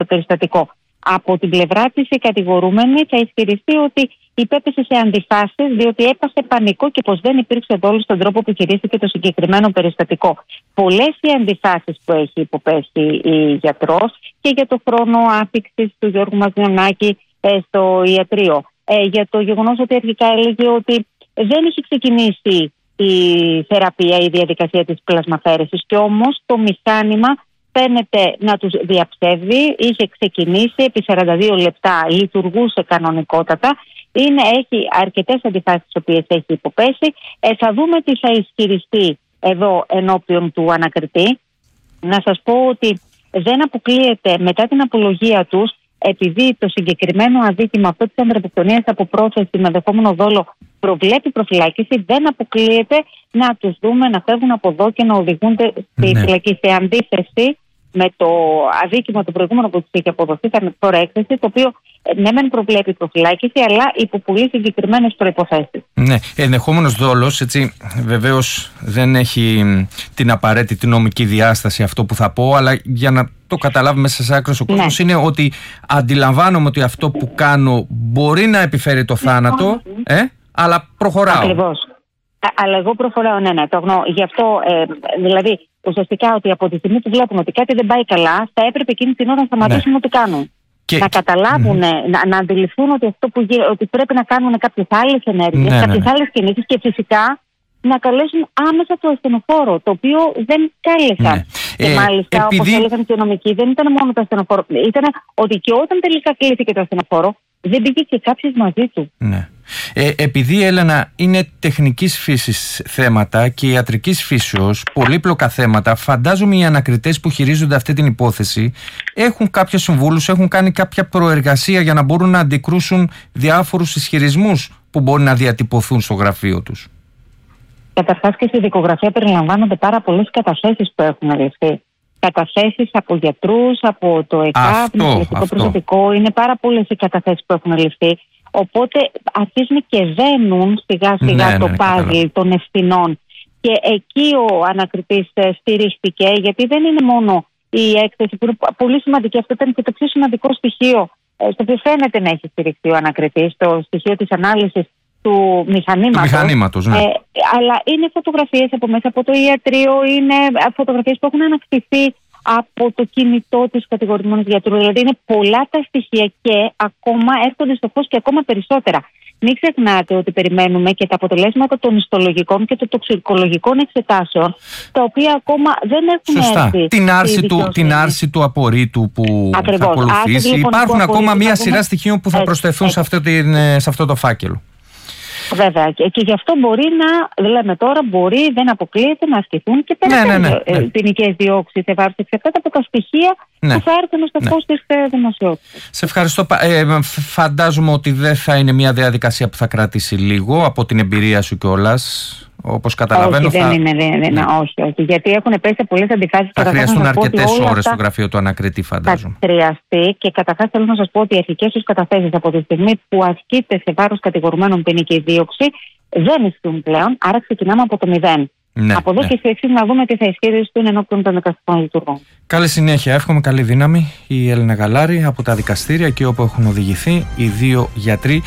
περιστατικό. Από την πλευρά της, η κατηγορούμενη θα ισχυριστεί ότι υπέπεσε σε αντιφάσεις, διότι έπασε πανικό και πως δεν υπήρξε δόλος στον τρόπο που χειρίστηκε το συγκεκριμένο περιστατικό. Πολλές οι αντιφάσεις που έχει υποπέσει η γιατρός και για το χρόνο άφιξης του Γιώργου Μαζιανάκη στο ιατρείο. Για το γεγονός ότι αρχικά έλεγε ότι δεν είχε ξεκινήσει η θεραπεία, η διαδικασία της πλασμαφέρεσης, και όμως το μηχάνημα φαίνεται να τους διαψεύδει. Είχε ξεκινήσει, επί 42 λεπτά λειτουργούσε κανονικότατα. Έχει αρκετές αντιφάσεις τις οποίες έχει υποπέσει. Θα δούμε τι θα ισχυριστεί εδώ ενώπιον του ανακριτή. Να σας πω ότι δεν αποκλείεται μετά την απολογία τους, επειδή το συγκεκριμένο αδίκημα αυτό της ανθρωποκτονίας από πρόθεση με δεχόμενο δόλο προβλέπει προφυλάκηση, δεν αποκλείεται να τους δούμε να φεύγουν από εδώ και να οδηγούνται στη φυλακή, σε αντίθεση με το αδίκημα το προηγούμενο που τους είχε αποδοθεί, τα τώρα έκθεση, το οποίο ναι μεν προβλέπει προφυλάκηση, αλλά υπό πολύ συγκεκριμένες προϋποθέσεις. Ναι, ενδεχόμενος δόλος, έτσι, βεβαίως δεν έχει την απαραίτητη νομική διάσταση αυτό που θα πω, αλλά για να το καταλάβει μέσα σε άκρος ο κόσμος, είναι ότι αντιλαμβάνομαι ότι αυτό που κάνω μπορεί να επιφέρει το θάνατο, αλλά προχωράω. Ακριβώς. Αλλά εγώ προχωράω, ναι, το γνωρίζω. Γι' αυτό, δηλαδή, ουσιαστικά ότι από τη στιγμή που βλέπουν ότι κάτι δεν πάει καλά, θα έπρεπε εκείνη την ώρα να σταματήσουν ό,τι κάνουν. Να καταλάβουν, να αντιληφθούν ότι, ότι πρέπει να κάνουν κάποιες άλλες ενέργειες, κάποιες άλλες κινήσεις, και φυσικά να καλέσουν άμεσα το ασθενοφόρο, το οποίο δεν κάλεσαν. Και μάλιστα, όπως έλεγαν και οι νομικοί, δεν ήταν μόνο το ασθενοφόρο. Ήταν ότι και όταν τελικά κλείθηκε το ασθενοφόρο, δεν πήγε και κάποιος μαζί του. Επειδή, Έλενα, είναι τεχνικής φύσης θέματα και ιατρικής φύσεως, πολύπλοκα θέματα, φαντάζομαι οι ανακριτές που χειρίζονται αυτή την υπόθεση έχουν κάποιους συμβούλους, έχουν κάνει κάποια προεργασία για να μπορούν να αντικρούσουν διάφορους ισχυρισμούς που μπορεί να διατυπωθούν στο γραφείο τους. Καταρχάς, και στη δικογραφία περιλαμβάνονται πάρα πολλές καταθέσεις που έχουν ληφθεί. Καταθέσεις από γιατρούς, από το ΕΚΑΒ, το προσωπικό. Είναι πάρα πολλές οι καταθέσεις που έχουν ληφθεί. Οπότε αρχίζουν και δένουν σιγά σιγά το πάζλ των ευθυνών. Και εκεί ο ανακριτής στηρίχθηκε, γιατί δεν είναι μόνο η έκθεση που είναι πολύ σημαντική. Αυτό ήταν και το πιο σημαντικό στοιχείο, στο οποίο φαίνεται να έχει στηριχθεί ο ανακριτής, το στοιχείο της ανάλυσης του μηχανήματος. Αλλά είναι φωτογραφίες από μέσα από το ιατρείο, είναι φωτογραφίες που έχουν ανακτηθεί από το κινητό της κατηγορουμένου γιατρού. Δηλαδή είναι πολλά τα στοιχεία και ακόμα έρχονται στο φως και ακόμα περισσότερα. Μην ξεχνάτε ότι περιμένουμε και τα αποτελέσματα των ιστολογικών και των τοξικολογικών εξετάσεων, τα οποία ακόμα δεν έχουν έρθει. Την άρση του απορρίτου που θα ακολουθήσει. Υπάρχουν ακόμα μία σειρά στοιχείων που θα προσθεθούν σε αυτό το φάκελο. Βέβαια. Και γι' αυτό μπορεί να, λέμε τώρα, δεν αποκλείεται να ασκηθούν και περαιτέρω ποινικές διώξεις σε βάρος εξαρτάται από τα στοιχεία που θα έρθουν στο φως της δημοσιότητας. Σε ευχαριστώ. Φαντάζομαι ότι δεν θα είναι μια διαδικασία που θα κρατήσει λίγο, από την εμπειρία σου κιόλας. Όπως καταλαβαίνω. Όχι, όχι. Γιατί έχουν πέσει πολλές αντιφάσεις. Θα χρειαστούν αρκετές ώρες στο γραφείο του ανακριτή, φαντάζομαι. Θα χρειαστεί, και καταρχάς θέλω να σας πω ότι οι αρχικές τους καταθέσεις από τη στιγμή που ασκείται σε βάρος κατηγορουμένων ποινική δίωξη δεν ισχύουν πλέον, άρα ξεκινάμε από το 0. Από εδώ και στο εξής να δούμε τι θα ισχύριστούν ενώπιον των δικαστικών λειτουργών. Καλή συνέχεια. Εύχομαι καλή δύναμη η Έλενα Γαλάρη από τα δικαστήρια και όπου έχουν οδηγηθεί οι δύο γιατροί.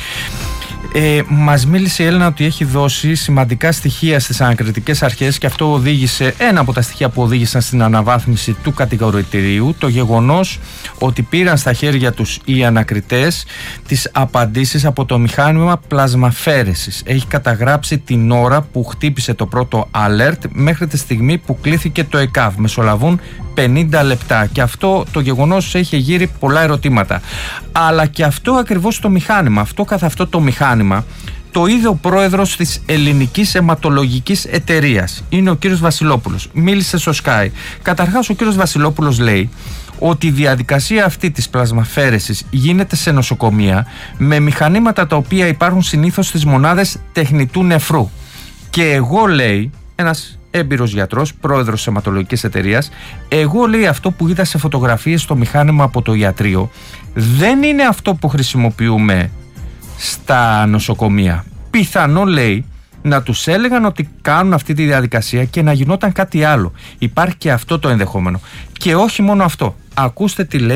Μας μίλησε η Έλενα ότι έχει δώσει σημαντικά στοιχεία στις ανακριτικές αρχές και αυτό οδήγησε, ένα από τα στοιχεία που οδήγησαν στην αναβάθμιση του κατηγορητηρίου, το γεγονός ότι πήραν στα χέρια τους οι ανακριτές τις απαντήσεις από το μηχάνημα πλασμαφέρεσης. Έχει καταγράψει την ώρα που χτύπησε το πρώτο alert μέχρι τη στιγμή που κλήθηκε το ΕΚΑΒ. Μεσολαβούν 50 λεπτά και αυτό το γεγονός έχει γύρει πολλά ερωτήματα. Αλλά και αυτό ακριβώς το μηχάνημα, αυτό καθ' αυτό το μηχάνημα το είδε ο πρόεδρος της Ελληνικής Αιματολογικής Εταιρείας. Είναι ο κύριος Βασιλόπουλος. Μίλησε στο Sky. Καταρχάς ο κύριος Βασιλόπουλος λέει ότι η διαδικασία αυτή της πλασμαφέρεσης γίνεται σε νοσοκομεία με μηχανήματα τα οποία υπάρχουν συνήθως στις μονάδες τεχνητού νεφρού. Και εγώ, λέει, ένας έμπειρος γιατρός, πρόεδρος της αιματολογικής εταιρείας, εγώ, λέει, αυτό που είδα σε φωτογραφίες στο μηχάνημα από το ιατρείο δεν είναι αυτό που χρησιμοποιούμε στα νοσοκομεία. Πιθανό, λέει, να τους έλεγαν ότι κάνουν αυτή τη διαδικασία και να γινόταν κάτι άλλο. Υπάρχει και αυτό το ενδεχόμενο. Και όχι μόνο αυτό. Ακούστε τι λέει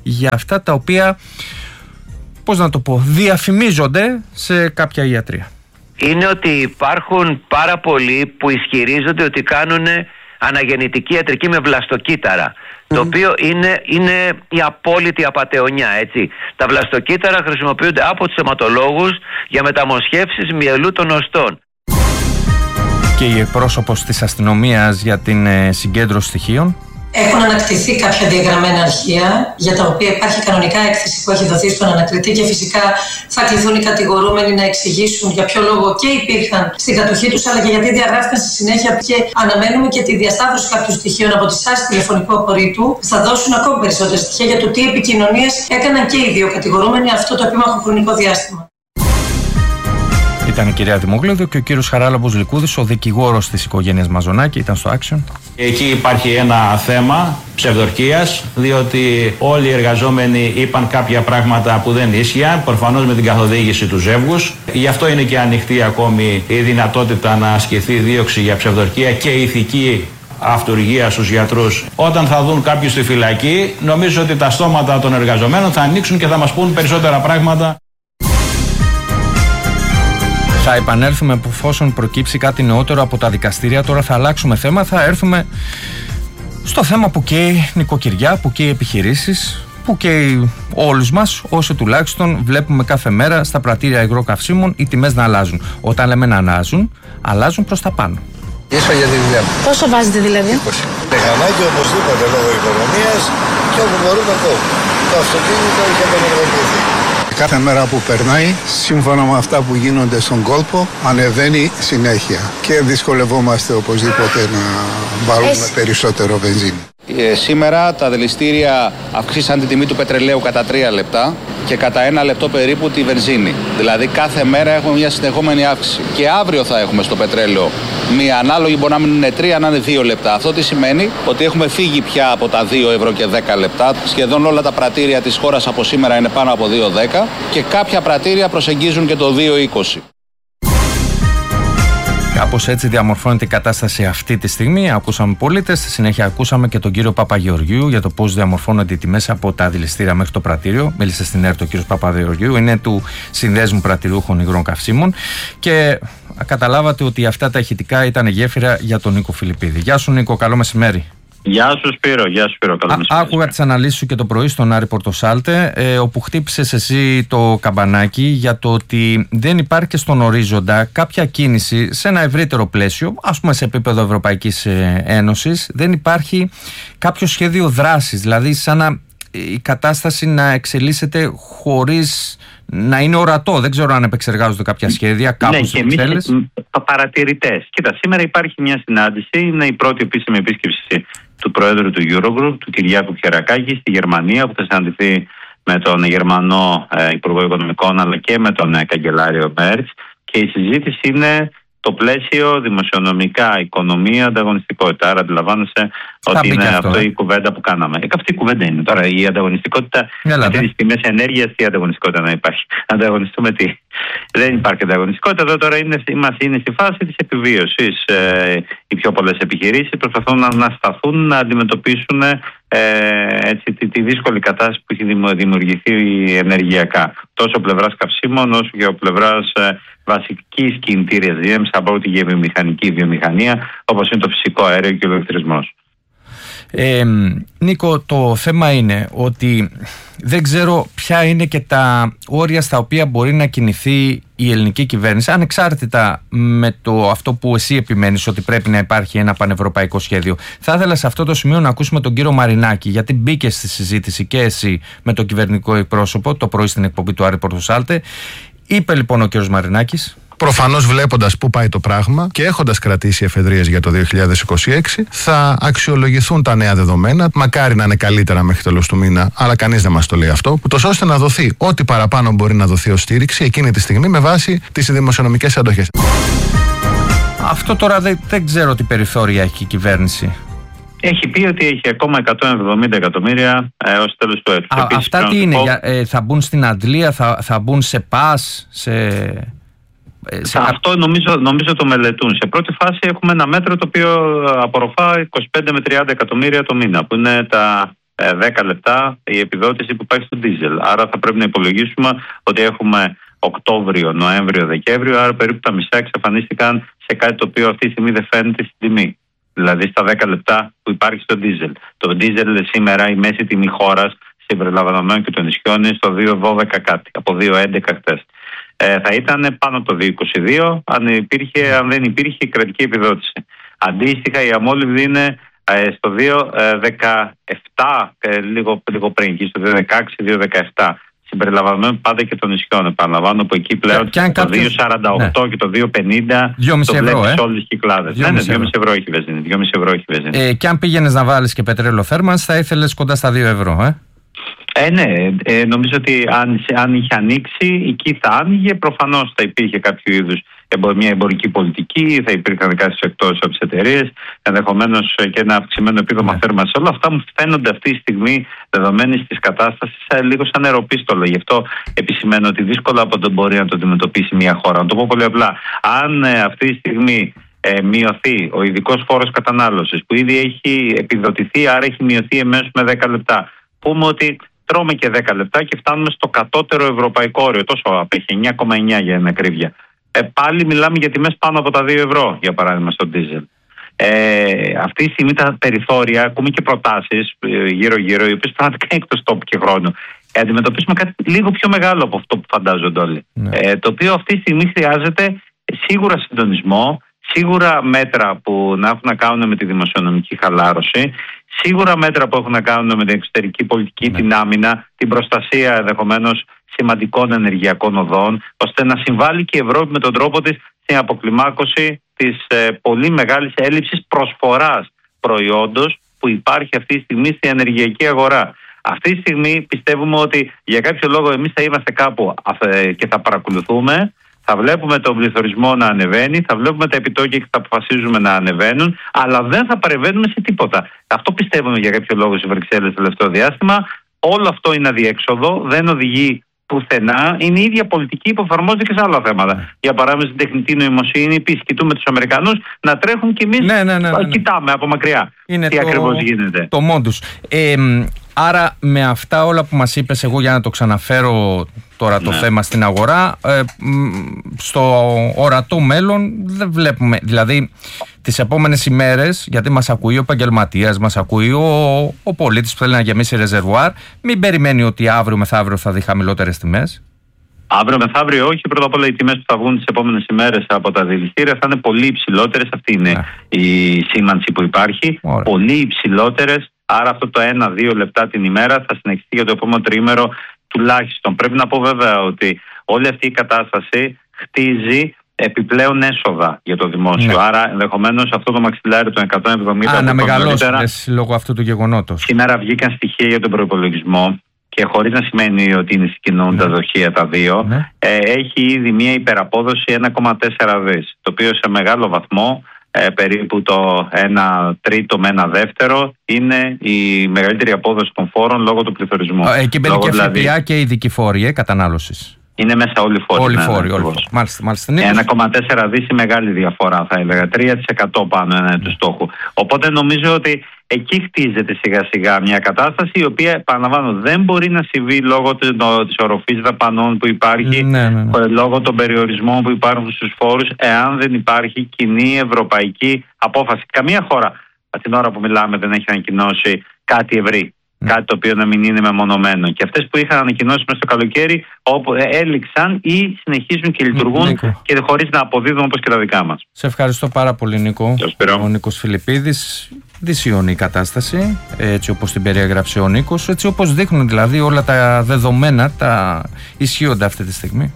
για αυτά τα οποία, πώς να το πω, διαφημίζονται σε κάποια ιατρεία? Είναι ότι υπάρχουν πάρα πολλοί που ισχυρίζονται ότι κάνουν αναγεννητική ιατρική με βλαστοκύτταρα, το οποίο είναι η απόλυτη απατεωνιά, έτσι. Τα βλαστοκύτταρα χρησιμοποιούνται από τους αιματολόγους για μεταμοσχεύσεις μυελού των οστών. Και η εκπρόσωπος της αστυνομίας για την συγκέντρωση στοιχείων. Έχουν ανακτηθεί κάποια διαγραμμένα αρχεία, για τα οποία υπάρχει κανονικά έκθεση που έχει δοθεί στον ανακριτή και φυσικά θα κληθούν οι κατηγορούμενοι να εξηγήσουν για ποιο λόγο και υπήρχαν στην κατοχή τους, αλλά και γιατί διαγράφηκαν στη συνέχεια, και αναμένουμε και τη διασταύρωση κάποιων στοιχείων από τη ΣΑΣ τηλεφωνικού απορρίτου. Θα δώσουν ακόμη περισσότερα στοιχεία για το τι επικοινωνίες έκαναν και οι δύο κατηγορούμενοι αυτό το επίμαχο χρονικό διάστημα. Ήταν η κυρία Δημόγλωδου και ο κύριος Χαράλαμπος Λικούδης, ο δικηγόρος της οικογένειας Μαζονάκη, ήταν στο Action. Εκεί υπάρχει ένα θέμα ψευδορκίας, διότι όλοι οι εργαζόμενοι είπαν κάποια πράγματα που δεν ίσχυαν, προφανώς με την καθοδήγηση του ζεύγους. Γι' αυτό είναι και ανοιχτή ακόμη η δυνατότητα να ασκηθεί δίωξη για ψευδορκία και ηθική αυτουργία στους γιατρούς. Όταν θα δουν κάποιους στη φυλακή, νομίζω ότι τα στόματα των εργαζομένων θα ανοίξουν και θα μας πούν περισσότερα πράγματα. Θα επανέλθουμε εφόσον προκύψει κάτι νεότερο από τα δικαστήρια. Τώρα θα αλλάξουμε θέμα, θα έρθουμε στο θέμα που καίει νοικοκυριά, που καίει επιχειρήσεις, που καίει όλους μας, όσοι τουλάχιστον βλέπουμε κάθε μέρα στα πρατήρια υγροκαυσίμων οι τιμές να αλλάζουν. Όταν λέμε να αλλάζουν προς τα πάνω. Ίσο για τη δουλειά μου. Πόσο βάζετε δηλαδή? 20. Τεχανάκι οπωσδήποτε λόγω οικονομίας και όπου μπορούμε κόβουμε. Το αυτοκίνητο είχε απενεργοποιηθεί. Κάθε μέρα που περνάει, σύμφωνα με αυτά που γίνονται στον κόλπο, ανεβαίνει συνέχεια και δυσκολευόμαστε οπωσδήποτε να βάλουμε περισσότερο βενζίνη. Σήμερα τα δηληστήρια αυξήσαν τη τιμή του πετρελαίου κατά 3 λεπτά και κατά 1 λεπτό περίπου τη βενζίνη. Δηλαδή κάθε μέρα έχουμε μια συνεχόμενη αύξηση. Και αύριο θα έχουμε στο πετρέλαιο μια ανάλογη, μπορεί να μην είναι 3, να είναι 2 λεπτά. Αυτό τι σημαίνει? Ότι έχουμε φύγει πια από τα 2 ευρώ και 10 λεπτά. Σχεδόν όλα τα πρατήρια της χώρας από σήμερα είναι πάνω από 2,10 και κάποια πρατήρια προσεγγίζουν και το 2,20. Κάπως έτσι διαμορφώνεται η κατάσταση αυτή τη στιγμή. Ακούσαμε πολίτες, στη συνέχεια ακούσαμε και τον κύριο Παπαγεωργίου για το πώς διαμορφώνονται οι τιμές από τα δηληστήρια μέχρι το πρατήριο. Μίλησε στην ΕΡΤ ο κύριος Παπαγεωργίου, είναι του Συνδέσμου Πρατηριούχων Υγρών Καυσίμων και καταλάβατε ότι αυτά τα ηχητικά ήταν γέφυρα για τον Νίκο Φιλιππίδη. Γεια σου Νίκο, καλό μεσημέρι. Γεια σου Σπύρο, καλό μεσημέρι. Άκουγα τις αναλύσεις σου και το πρωί στον Άρη Πορτοσάλτε, όπου χτύπησες εσύ το καμπανάκι για το ότι δεν υπάρχει και στον ορίζοντα κάποια κίνηση σε ένα ευρύτερο πλαίσιο, ας πούμε σε επίπεδο Ευρωπαϊκής Ένωσης, δεν υπάρχει κάποιο σχέδιο δράσης, δηλαδή σαν να η κατάσταση να εξελίσσεται χωρίς να είναι ορατό. Δεν ξέρω αν επεξεργάζονται κάποια σχέδια κάπου στις Βρυξέλλες. Ναι, και εμείς παρατηρητές. Κοίτα, σήμερα υπάρχει μια συνάντηση, είναι η πρώτη επίσημη επίσκεψη του Προέδρου του Eurogroup, του Κυριάκου Μητσοτάκη, στη Γερμανία, που θα συναντηθεί με τον Γερμανό Υπουργό Οικονομικών αλλά και με τον Καγκελάριο Μέρτς. Και η συζήτηση είναι το πλαίσιο δημοσιονομικά, οικονομία, ανταγωνιστικότητα. Άρα αντιλαμβάνεσαι ότι είναι αυτό η κουβέντα που κάναμε. Αυτή η κουβέντα είναι. Τώρα η ανταγωνιστικότητα, με τις τιμές ενέργειας, τι ανταγωνιστικότητα να υπάρχει? Ανταγωνιστούμε τι? Δεν υπάρχει ανταγωνιστικότητα. Εδώ τώρα είναι στη φάση της επιβίωσης. Οι πιο πολλές επιχειρήσεις προσπαθούν να σταθούν, να αντιμετωπίσουν τη δύσκολη κατάσταση που έχει δημιουργηθεί ενεργειακά. Τόσο πλευράς καυσίμων όσο και ο πλευράς βασικής κινητήριας δύναμης από ό,τι για βιομηχανία, όπως είναι το φυσικό αέριο και ο ηλεκτρισμός. Νίκο, το θέμα είναι ότι δεν ξέρω ποια είναι και τα όρια στα οποία μπορεί να κινηθεί η ελληνική κυβέρνηση, ανεξάρτητα με αυτό που εσύ επιμένεις ότι πρέπει να υπάρχει ένα πανευρωπαϊκό σχέδιο. Θα ήθελα σε αυτό το σημείο να ακούσουμε τον κύριο Μαρινάκη, γιατί μπήκε στη συζήτηση και εσύ με τον κυβερνητικό εκπρόσωπο το πρωί στην εκπομπή του Άρη Πορτοσάλτε. Είπε λοιπόν ο κύριος Μαρινάκης. Προφανώς βλέποντας πού πάει το πράγμα και έχοντας κρατήσει εφεδρείες για το 2026, θα αξιολογηθούν τα νέα δεδομένα. Μακάρι να είναι καλύτερα μέχρι τέλος του μήνα, αλλά κανείς δεν μας το λέει αυτό. Ούτως ώστε να δοθεί ό,τι παραπάνω μπορεί να δοθεί ως στήριξη εκείνη τη στιγμή με βάση τις δημοσιονομικές αντοχές. Αυτό τώρα δεν ξέρω τι περιθώρια έχει η κυβέρνηση. Έχει πει ότι έχει ακόμα 170 εκατομμύρια ως τέλος του έτους. Αυτά τι είναι, θα μπουν στην αντλία, θα μπουν σε ΠΑΣ, αυτό νομίζω το μελετούν. Σε πρώτη φάση έχουμε ένα μέτρο το οποίο απορροφά 25 με 30 εκατομμύρια το μήνα, που είναι τα 10 λεπτά η επιδότηση που υπάρχει στο ντίζελ. Άρα θα πρέπει να υπολογίσουμε ότι έχουμε Οκτώβριο, Νοέμβριο, Δεκέμβριο, άρα περίπου τα μισά εξαφανίστηκαν σε κάτι το οποίο αυτή τη στιγμή δεν φαίνεται στην τιμή. Δηλαδή στα 10 λεπτά που υπάρχει στο ντίζελ. Το ντίζελ σήμερα, η μέση τιμή χώρας συμπεριλαμβανομένων και των νησιών είναι στο 2,12 κάτι, από 2,11 χτες. Θα ήταν πάνω από το 2,22 αν δεν υπήρχε η κρατική επιδότηση. Αντίστοιχα η αμόλυβδη είναι στο 2,17 λίγο πριν, εκεί στο 2,16-2,17. Συμπεριλαμβανομένων πάντα και των νησιών. Επαναλαμβάνω που εκεί πλέον το 2,48 και το 2,50 το βλέπεις σε όλες τις κυκλάδες. Ναι, 2,5 ευρώ έχει βενζίνη. Και αν πήγαινες να βάλεις και πετρέλαιο θέρμανσης θα ήθελες κοντά στα 2 ευρώ, Ναι, νομίζω ότι αν είχε ανοίξει, εκεί θα άνοιγε. Προφανώς θα υπήρχε κάποιο είδους μια εμπορική πολιτική, θα υπήρχαν κάποιες εκτόσεις από τις εταιρείες, ενδεχομένως και ένα αυξημένο επίδομα θέρμανσης. Όλα αυτά μου φαίνονται αυτή τη στιγμή, δεδομένης της κατάστασης, λίγο σαν νεροπίστολο. Γι' αυτό επισημαίνω ότι δύσκολα από τον μπορεί να το αντιμετωπίσει μια χώρα. Να το πω πολύ απλά. Αν αυτή τη στιγμή μειωθεί ο ειδικός φόρος κατανάλωσης, που ήδη έχει επιδοτηθεί, άρα έχει μειωθεί εμέσως με 10 λεπτά. Πούμε ότι τρώμε και 10 λεπτά και φτάνουμε στο κατώτερο ευρωπαϊκό όριο. Τόσο απέχει, 9,9 για την ακρίβεια. Πάλι μιλάμε για τιμές πάνω από τα 2 ευρώ, για παράδειγμα, στο ντίζελ. Αυτή τη στιγμή τα περιθώρια, ακούμε και προτάσεις γύρω-γύρω, οι οποίες πραγματικά είναι εκτός τόπου και χρόνου. Αντιμετωπίσουμε κάτι λίγο πιο μεγάλο από αυτό που φαντάζονται όλοι. Το οποίο αυτή τη στιγμή χρειάζεται σίγουρα συντονισμό, σίγουρα μέτρα που να έχουν να κάνουν με τη δημοσιονομική χαλάρωση, σίγουρα μέτρα που έχουν να κάνουν με την εξωτερική πολιτική, την άμυνα, την προστασία ενδεχομένως σημαντικών ενεργειακών οδών, ώστε να συμβάλλει και η Ευρώπη με τον τρόπο της στην αποκλιμάκωση της πολύ μεγάλης έλλειψης προσφοράς προϊόντος που υπάρχει αυτή τη στιγμή στην ενεργειακή αγορά. Αυτή τη στιγμή πιστεύουμε ότι για κάποιο λόγο εμείς θα είμαστε κάπου και θα παρακολουθούμε. Θα βλέπουμε τον πληθωρισμό να ανεβαίνει, θα βλέπουμε τα επιτόκια και θα αποφασίζουμε να ανεβαίνουν, αλλά δεν θα παρεμβαίνουμε σε τίποτα. Αυτό πιστεύουμε για κάποιο λόγο στις Βρυξέλλες το τελευταίο διάστημα. Όλο αυτό είναι αδιέξοδο, δεν οδηγεί πουθενά. Είναι η ίδια πολιτική που εφαρμόζεται και σε άλλα θέματα. Για παράδειγμα, στην τεχνητή νοημοσύνη, επίσης κοιτούμε τους Αμερικανούς να τρέχουν και εμείς κοιτάμε από μακριά τι ακριβώς γίνεται. Το μόντους. Άρα με αυτά όλα που μας είπες, εγώ για να το ξαναφέρω τώρα το θέμα στην αγορά, στο ορατό μέλλον δεν βλέπουμε, δηλαδή τις επόμενες ημέρες, γιατί μας ακούει ο επαγγελματίας, μας ακούει ο πολίτης που θέλει να γεμίσει ρεζερβουάρ, μην περιμένει ότι αύριο μεθαύριο θα δει χαμηλότερες τιμές. Αύριο μεθαύριο όχι. Πρώτα απ' όλα οι τιμές που θα βγουν τις επόμενες ημέρες από τα δηληστήρια θα είναι πολύ υψηλότερες. Αυτή είναι η σήμανση που υπάρχει. Πολύ υψηλότερες. Άρα αυτό το 1-2 λεπτά την ημέρα θα συνεχιστεί για το επόμενο τριήμερο τουλάχιστον. Πρέπει να πω βέβαια ότι όλη αυτή η κατάσταση χτίζει επιπλέον έσοδα για το δημόσιο. Άρα ενδεχομένως αυτό το μαξιλάρι των 170 να μεγαλώσει λόγω αυτού του γεγονότος. Σήμερα βγήκαν στοιχεία για τον προϋπολογισμό και χωρίς να σημαίνει ότι είναι συγκοινωνούν τα δοχεία τα δύο, έχει ήδη μια υπεραπόδοση 1,4 δις, το οποίο σε μεγάλο βαθμό, περίπου το 1 τρίτο με 1 δεύτερο, είναι η μεγαλύτερη απόδοση των φόρων λόγω του πληθωρισμού. Εκεί μπαίνει και ΦΠΑ και ειδική φόροι κατανάλωσης. Είναι μέσα όλοι οι φόροι. Όλοι οι φόροι. Μάλιστα. 1,4 δις η μεγάλη διαφορά, θα έλεγα. 3% πάνω είναι του στόχου. Οπότε νομίζω ότι εκεί χτίζεται σιγά σιγά μια κατάσταση η οποία, επαναλαμβάνω, δεν μπορεί να συμβεί λόγω της οροφής δαπανών που υπάρχει, λόγω των περιορισμών που υπάρχουν στους φόρους, εάν δεν υπάρχει κοινή ευρωπαϊκή απόφαση. Καμία χώρα την ώρα που μιλάμε δεν έχει ανακοινώσει κάτι ευρύ. Κάτι το οποίο να μην είναι μεμονωμένο. Και αυτές που είχαν ανακοινώσει μέσα στο καλοκαίρι, όπου έληξαν ή συνεχίζουν και λειτουργούν και χωρίς να αποδίδουν όπως και τα δικά μας. Σε ευχαριστώ πάρα πολύ, Νίκο. Ο Νίκος Φιλιππίδης. Δυσιώνει η κατάσταση, έτσι όπως την περιέγραψε ο Νίκος, έτσι όπως δείχνουν δηλαδή όλα τα δεδομένα, τα ισχύοντα αυτή τη στιγμή.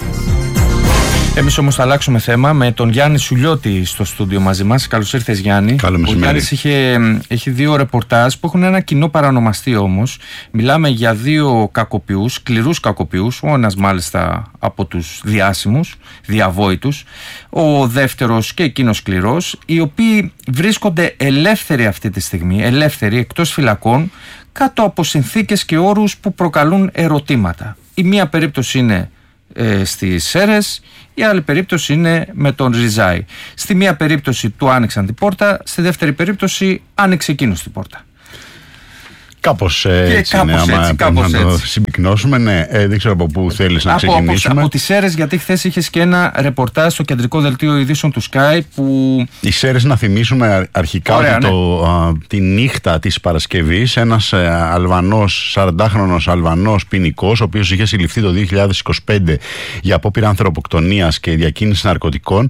Εμείς όμως θα αλλάξουμε θέμα με τον Γιάννη Σουλιώτη στο στούντιο μαζί μας. Καλώς ήρθες, Γιάννη. Ο Γιάννης έχει 2 ρεπορτάζ που έχουν ένα κοινό παρανομαστή όμως. Μιλάμε για 2 κακοποιούς, σκληρούς κακοποιούς, ο ένας μάλιστα από τους διάσημους, διαβόητους, ο δεύτερος και εκείνος σκληρός, οι οποίοι βρίσκονται ελεύθεροι αυτή τη στιγμή, ελεύθεροι εκτός φυλακών, κάτω από συνθήκες και όρους που προκαλούν ερωτήματα. Η μία περίπτωση είναι στις Σέρρες, η άλλη περίπτωση είναι με τον Ριζάη. Στη μία περίπτωση του άνοιξαν την πόρτα, στη δεύτερη περίπτωση άνοιξε εκείνος την πόρτα. Κάπως έτσι, κάπως να το συμπυκνώσουμε. Ναι, δεν ξέρω από πού θέλεις να ξεκινήσουμε. Από τις Σέρρες, γιατί χθες είχες και ένα ρεπορτάζ στο κεντρικό δελτίο ειδήσεων του Sky που... Οι Σέρρες, να θυμίσουμε αρχικά, ωραία, ότι τη νύχτα της Παρασκευής ένας Αλβανός, 40χρονος Αλβανός ποινικός, ο οποίος είχε συλληφθεί το 2025 για απόπειρα ανθρωποκτονίας και διακίνηση ναρκωτικών,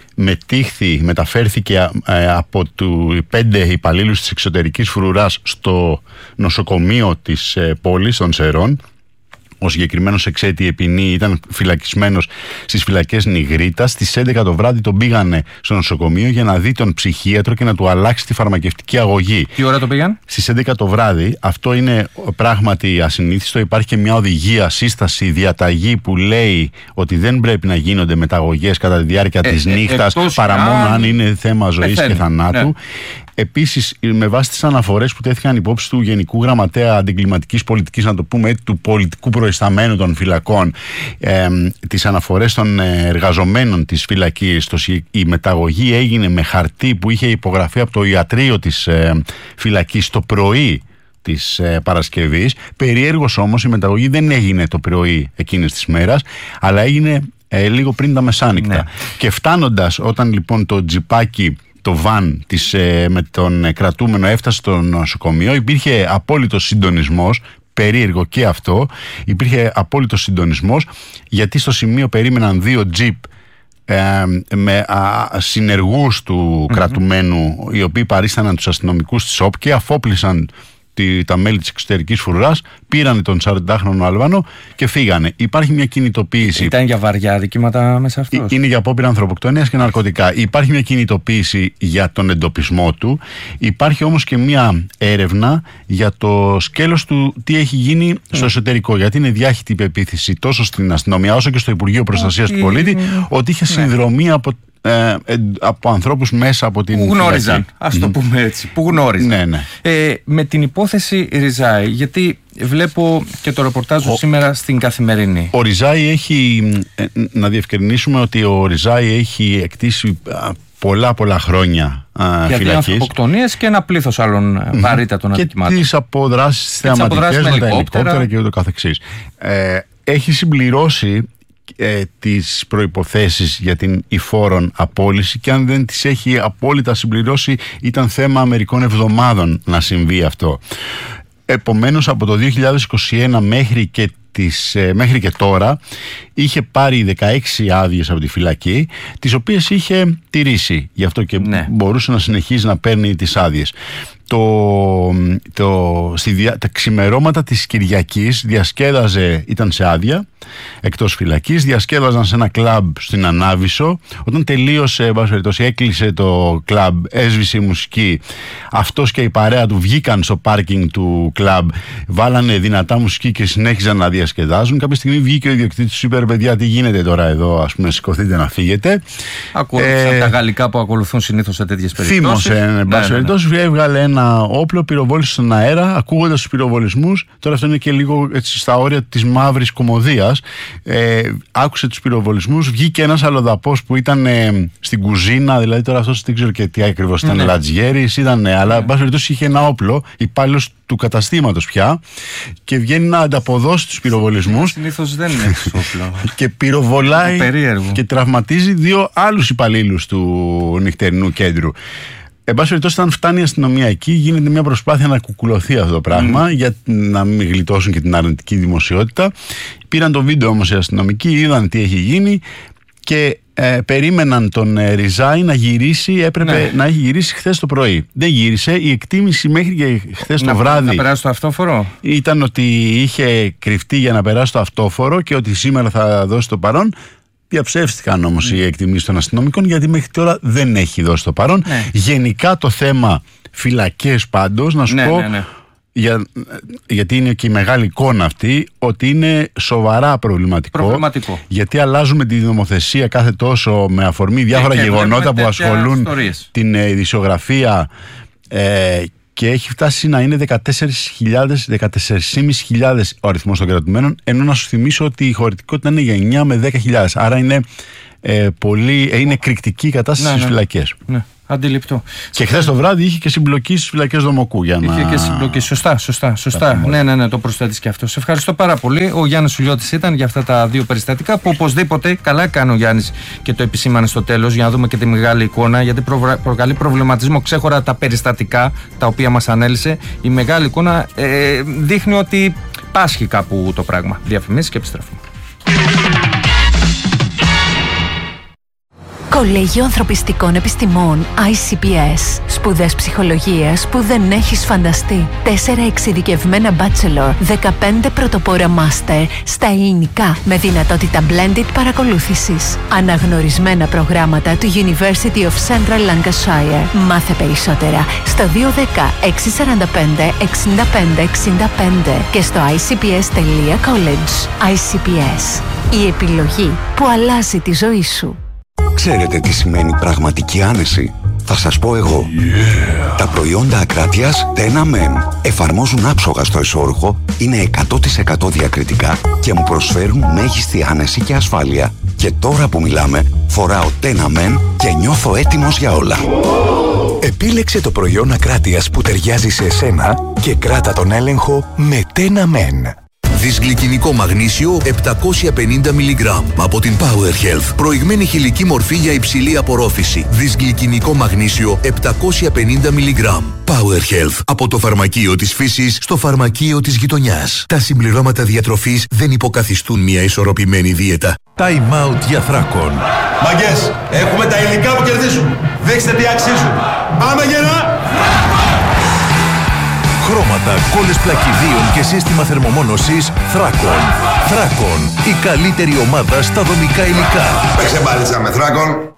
μεταφέρθηκε από 5 υπαλλήλους της εξωτερικής φρουράς στο νοσοκομείο της πόλης των Σερών. Ο συγκεκριμένος εξαίτιε ποινή ήταν φυλακισμένος στις φυλακές Νιγρίτας. Στις 11 το βράδυ τον πήγανε στο νοσοκομείο για να δει τον ψυχίατρο και να του αλλάξει τη φαρμακευτική αγωγή. Τι ώρα το πήγαν? Στις 11 το βράδυ. Αυτό είναι πράγματι ασυνήθιστο. Υπάρχει και μια οδηγία, σύσταση, διαταγή που λέει ότι δεν πρέπει να γίνονται μεταγωγές κατά τη διάρκεια της νύχτας, παρά μόνο αν είναι θέμα ζωής και θανάτου. Ναι. Επίσης, με βάση τις αναφορές που τέθηκαν υπόψη του Γενικού Γραμματέα Αντιγκληματικής Πολιτικής, να το πούμε, του πολιτικού προϊσταμένου των φυλακών, τις αναφορές των εργαζομένων της φυλακής, η μεταγωγή έγινε με χαρτί που είχε υπογραφεί από το ιατρείο της φυλακής το πρωί της Παρασκευής. Περιέργως όμως η μεταγωγή δεν έγινε το πρωί εκείνης της μέρας, αλλά έγινε λίγο πριν τα μεσάνυχτα. Ναι. Και φτάνοντας, όταν λοιπόν το τζιπάκι, το βαν με τον κρατούμενο έφτασε στο νοσοκομείο, υπήρχε απόλυτος συντονισμός, περίεργο και αυτό, υπήρχε απόλυτος συντονισμός, γιατί στο σημείο περίμεναν 2 τζιπ με συνεργούς του κρατουμένου, οι οποίοι παρίσταναν τους αστυνομικούς της ΟΠ και αφόπλησαν τα μέλη της εξωτερικής φρουράς, πήραν τον 40χρονο Αλβανό και φύγανε. Υπάρχει μια κινητοποίηση. Ήταν για βαριά δικήματα μέσα αυτός? Είναι για απόπειρα ανθρωποκτονίας και ναρκωτικά. Υπάρχει μια κινητοποίηση για τον εντοπισμό του. Υπάρχει όμως και μια έρευνα για το σκέλος του τι έχει γίνει στο εσωτερικό. Γιατί είναι διάχυτη η πεποίθηση τόσο στην αστυνομία όσο και στο Υπουργείο Προστασίας του Πολίτη ότι είχε συνδρομή από ανθρώπους μέσα από την... Που γνώριζαν, ας το πούμε έτσι, που γνώριζαν. Ναι. Με την υπόθεση Ριζάη, γιατί βλέπω και το ρεπορτάζ σήμερα στην Καθημερινή. Ο Ριζάη έχει, να διευκρινίσουμε ότι ο Ριζάη έχει εκτίσει πολλά χρόνια φυλακής. Για ανθρωποκτονίες και ένα πλήθος άλλων βαρύτατων αδικημάτων. Και τις αποδράσεις θεαματικές με τα ελικόπτερα και ούτω καθεξής. Έχει συμπληρώσει τις προϋποθέσεις για την υφόρον απόλυση, και αν δεν τις έχει απόλυτα συμπληρώσει ήταν θέμα μερικών εβδομάδων να συμβεί αυτό. Επομένως, από το 2021 μέχρι και τώρα είχε πάρει 16 άδειες από τη φυλακή, τις οποίες είχε τηρήσει, γι' αυτό και μπορούσε να συνεχίζει να παίρνει τις άδειες. Τα ξημερώματα της Κυριακής ήταν σε άδεια εκτός φυλακής, διασκέδαζαν σε ένα κλαμπ στην Ανάβησο. Όταν τελείωσε, έκλεισε το κλαμπ, έσβησε η μουσική, αυτός και η παρέα του βγήκαν στο πάρκινγκ του κλαμπ, βάλανε δυνατά μουσική και συνέχιζαν να διασκεδάζουν. Κάποια στιγμή βγήκε ο ιδιοκτήτης, του είπε: παιδιά, τι γίνεται τώρα εδώ, ας πούμε, σηκωθείτε να φύγετε. Ακολούθησαν τα γαλλικά που ακολουθούν συνήθως σε τέτοιες περιπτώσεις. Θύμωσε, εν πάση περιπτώσει, έβγαλε ένα όπλο, πυροβόλησε στον αέρα, ακούγοντας τους πυροβολισμούς. Τώρα αυτό είναι και λίγο έτσι στα όρια της μαύρης κωμωδίας. Άκουσε τους πυροβολισμούς, βγήκε ένας αλλοδαπός που ήταν στην κουζίνα, δηλαδή τώρα αυτός δεν ξέρω και τι ακριβώς ήταν, λατζιέρης ήταν, αλλά εν πάση περιπτώσει είχε ένα όπλο, υπάλληλος του καταστήματος πια, και βγαίνει να ανταποδώσει τους πυροβολισμούς. Συνήθως δεν είναι όπλο. Και πυροβολάει και τραυματίζει 2 άλλους υπαλλήλους του νυχτερινού κέντρου. Εν πάση περιπτώσει, όταν φτάνει η αστυνομία εκεί, γίνεται μια προσπάθεια να κουκουλωθεί αυτό το πράγμα για να μην γλιτώσουν και την αρνητική δημοσιότητα. Πήραν το βίντεο όμως οι αστυνομικοί, είδαν τι έχει γίνει και περίμεναν τον Ριζάη να γυρίσει. Έπρεπε να έχει γυρίσει χθες το πρωί. Δεν γύρισε. Η εκτίμηση μέχρι και χθες το βράδυ. Να περάσει το αυτόφορο. Ήταν ότι είχε κρυφτεί για να περάσει το αυτόφορο και ότι σήμερα θα δώσει το παρόν. Διαψεύστηκαν όμως οι εκτιμήσεις των αστυνομικών, γιατί μέχρι τώρα δεν έχει δώσει το παρόν. Γενικά το θέμα φυλακές πάντως, να σου πω, γιατί είναι και η μεγάλη εικόνα αυτή, ότι είναι σοβαρά προβληματικό. Γιατί αλλάζουμε τη νομοθεσία κάθε τόσο με αφορμή διάφορα γεγονότα που ασχολούν την ειδησιογραφία, και έχει φτάσει να είναι 14.500 ο αριθμός των κρατουμένων, ενώ να σου θυμίσω ότι η χωρητικότητα είναι για 9 με 10.000. Άρα είναι είναι εκρηκτική η κατάσταση στις φυλακές. Αντιληπτό. Και χθες το βράδυ είχε και συμπλοκή στις φυλακές Δομοκού. Είχε και συμπλοκή. Σωστά. Ναι, το προσθέτεις και αυτό. Σε ευχαριστώ πάρα πολύ. Ο Γιάννης Σουλιώτης ήταν για αυτά τα δύο περιστατικά που οπωσδήποτε καλά κάνει ο Γιάννης και το επισήμανε στο τέλος για να δούμε και τη μεγάλη εικόνα, γιατί προκαλεί προβληματισμό ξέχωρα τα περιστατικά τα οποία μας ανέλησε. Η μεγάλη εικόνα δείχνει ότι πάσχει κάπου το πράγμα. Διαφημίσεις και επιστρέφουμε. Κολέγιο Ανθρωπιστικών Επιστημών ICPS. Σπουδές ψυχολογίας που δεν έχεις φανταστεί. 4 εξειδικευμένα bachelor, 15 πρωτοπόρα master στα ελληνικά με δυνατότητα blended παρακολούθησης. Αναγνωρισμένα προγράμματα του University of Central Lancashire. Μάθε περισσότερα στο 210 645 65 65 και στο icps.college. ICPS. Η επιλογή που αλλάζει τη ζωή σου. Ξέρετε τι σημαίνει πραγματική άνεση? Θα σας πω εγώ. Τα προϊόντα Ακράτειας Tena Men εφαρμόζουν άψογα στο εσώρουχο, είναι 100% διακριτικά και μου προσφέρουν μέγιστη άνεση και ασφάλεια. Και τώρα που μιλάμε, φοράω Tena Men και νιώθω έτοιμος για όλα. Επίλεξε το προϊόν Ακράτειας που ταιριάζει σε εσένα και κράτα τον έλεγχο με Tena Men. Δυσγλυκινικό μαγνήσιο 750 mg από την Power Health. Προηγμένη χηλική μορφή για υψηλή απορρόφηση. Δυσγλυκινικό μαγνήσιο 750 mg. Power Health. Από το φαρμακείο της φύσης στο φαρμακείο της γειτονιάς. Τα συμπληρώματα διατροφής δεν υποκαθιστούν μια ισορροπημένη δίαιτα. Time out για Θράκον. Μαγκές, έχουμε τα υλικά που κερδίζουν. Δείξτε τι αξίζουν. Πάμε γερά! Χρώματα, κόλλες πλακιδίων και σύστημα θερμομόνωσης Θράκον. Θράκον, η καλύτερη ομάδα στα δομικά υλικά. Παίξε μπάλιτσα με Θράκον.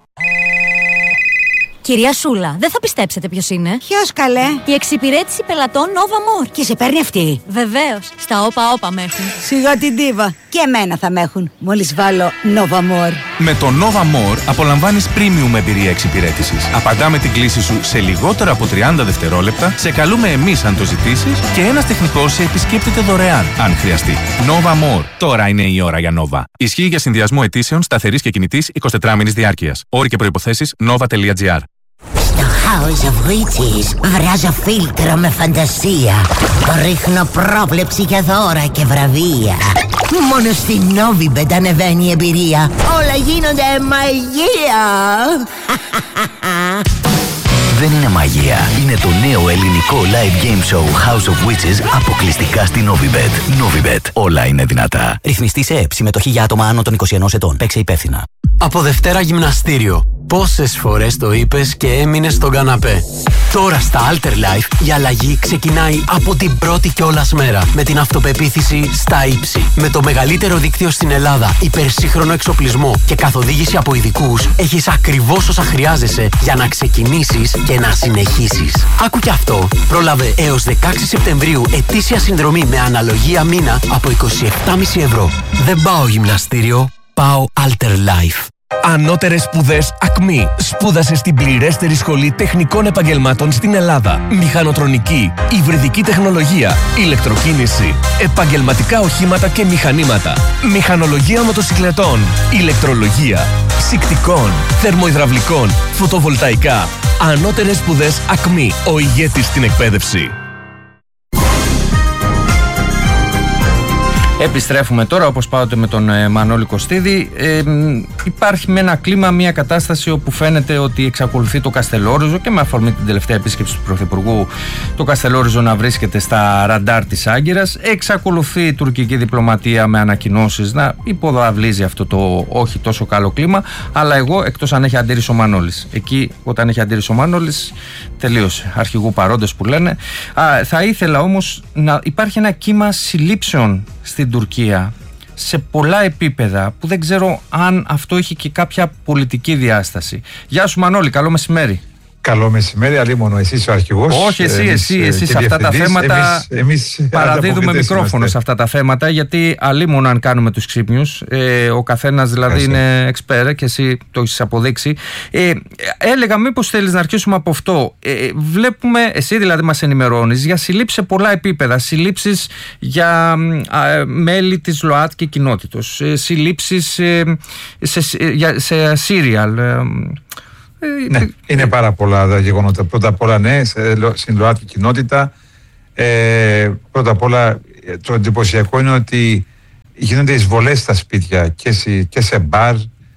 Κυρία Σούλα, δεν θα πιστέψετε ποιος είναι. Ποιος καλέ? Η εξυπηρέτηση πελατών Nova More. Και σε παίρνει αυτή? Βεβαίως. Στα όπα με έχουν. Σιγά την τίβα. Και εμένα θα με έχουν. Μόλις βάλω Nova More. Με το Nova More απολαμβάνεις premium εμπειρία εξυπηρέτησης. Απαντάμε την κλήση σου σε λιγότερα από 30 δευτερόλεπτα. Σε καλούμε εμείς αν το ζητήσεις και ένας τεχνικός σε επισκέπτεται δωρεάν αν χρειαστεί. Nova More. Τώρα είναι η ώρα για Nova. Ισχύει για συνδυασμό αιτήσεων σταθερής και κινητής 24 μήνης διάρκειας. Όροι και προϋποθέσεις nova.gr. Στο House of Witches βράζω φίλτρο με φαντασία. Ρίχνω πρόβλεψη για δώρα και βραβεία. Μόνο στην Novibet ανεβαίνει η εμπειρία. Όλα γίνονται μαγεία. Δεν είναι μαγεία. Είναι το νέο ελληνικό live game show House of Witches αποκλειστικά στην Novibet. Novibet. Όλα είναι δυνατά. Ρυθμιστή σε ΕΠ. Συμμετοχή για άτομα άνω των 21 ετών. Παίξε υπεύθυνα. Από Δευτέρα γυμναστήριο. Πόσες φορές το είπες και έμεινες στον καναπέ? Τώρα στα Alter Life η αλλαγή ξεκινάει από την πρώτη κιόλας μέρα. Με την αυτοπεποίθηση στα ύψη. Με το μεγαλύτερο δίκτυο στην Ελλάδα, υπερσύγχρονο εξοπλισμό και καθοδήγηση από ειδικούς, έχεις ακριβώς όσα χρειάζεσαι για να ξεκινήσεις και να συνεχίσεις. Άκου κι αυτό. Πρόλαβε έως 16 Σεπτεμβρίου ετήσια συνδρομή με αναλογία μήνα από 27,5 ευρώ. Δεν πάω γυμναστήριο, πάω Alter Life. Ανώτερες σπουδές ΑΚΜΗ. Σπούδασε στην πληρέστερη σχολή τεχνικών επαγγελμάτων στην Ελλάδα. Μηχανοτρονική, υβριδική τεχνολογία, ηλεκτροκίνηση, επαγγελματικά οχήματα και μηχανήματα, μηχανολογία μοτοσυκλετών, ηλεκτρολογία, ψυκτικών, θερμοϊδραυλικών, φωτοβολταϊκά. Ανώτερες σπουδές ΑΚΜΗ. Ο ηγέτης στην εκπαίδευση. Επιστρέφουμε τώρα, όπως πάτε με τον Μανώλη Κωστίδη. Υπάρχει με ένα κλίμα, μια κατάσταση όπου φαίνεται ότι εξακολουθεί το Καστελόριζο και με αφορμή την τελευταία επίσκεψη του Πρωθυπουργού το Καστελόριζο να βρίσκεται στα ραντάρ της Άγκυρας. Εξακολουθεί η τουρκική διπλωματία με ανακοινώσεις να υποδαβλίζει αυτό το όχι τόσο καλό κλίμα. Αλλά εγώ, εκτός αν έχει αντίρρηση ο Μανώλης, εκεί όταν έχει αντίρρηση ο Μανώλης τελείωσε. Αρχηγού παρόντες που λένε. Θα ήθελα όμως να υπάρχει ένα κύμα συλλήψεων στην Τουρκία σε πολλά επίπεδα που δεν ξέρω αν αυτό έχει και κάποια πολιτική διάσταση. Γεια σου Μανώλη, καλό μεσημέρι. Καλό μεσημέρι, αλίμονο, εσύ είσαι ο αρχηγός. Όχι, εσύ σε αυτά τα θέματα. Εμείς παραδίδουμε μικρόφωνο σε αυτά τα θέματα, γιατί αλίμονο αν κάνουμε τους ξύπνιους. Ο καθένας δηλαδή είναι εξπέρ και εσύ το έχεις αποδείξει. Έλεγα, μήπως θέλεις να αρχίσουμε από αυτό. Βλέπουμε, εσύ δηλαδή μας ενημερώνεις για συλλήψεις σε πολλά επίπεδα. Συλλήψεις για μέλη της ΛΟΑΤ και κοινότητος. Συλλήψεις σε σύριαλ. Ναι, είναι πάρα πολλά τα γεγονότα. Πρώτα απ' όλα, ναι, στην ΛΟΑΤΚΙ κοινότητα. Πρώτα απ' όλα, το εντυπωσιακό είναι ότι γίνονται εισβολές στα σπίτια και σε μπαρ,